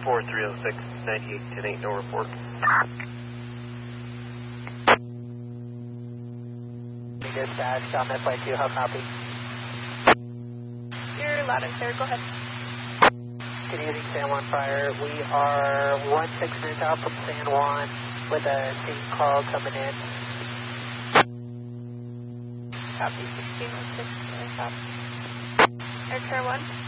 4306, 9810-8, no report. Dispatch, on this way 2, how copy? You're loud and clear, go ahead. Good evening, San Juan Fire. We are 16 minutes out from San Juan with a scene call coming in. Copy, 1616, copy. Air Care 1.